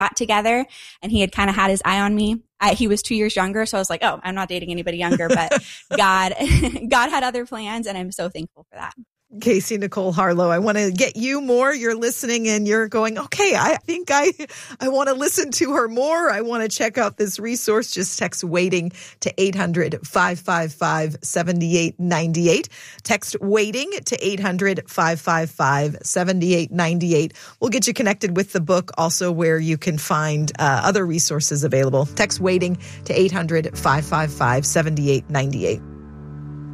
got together, and he had kind of had his eye on me. He was 2 years younger, so I was like, oh, I'm not dating anybody younger, but God had other plans, and I'm so thankful for that. Casey Nicole Harlow, I want to get you more. You're listening and you're going, okay, I think I want to listen to her more. I want to check out this resource. Just text WAITING to 800-555-7898. Text WAITING to 800-555-7898. We'll get you connected with the book, also where you can find other resources available. Text WAITING to 800-555-7898.